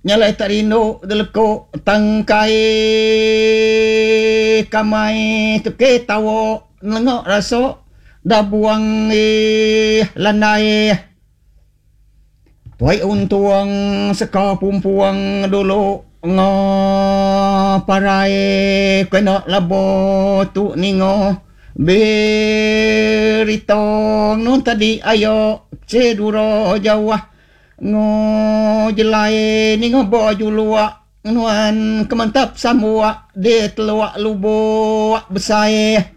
nyalai tarino deleko tangkai kamai tuke tawo nengok raso dah buang lanai tuai untuang seka pumpuang dulu ngo parai kena labo tu ningo beritong nun tadi ayo ceduro jawah ngo jelai ningo boju luak nuan kemantap samua de teluak lubo besai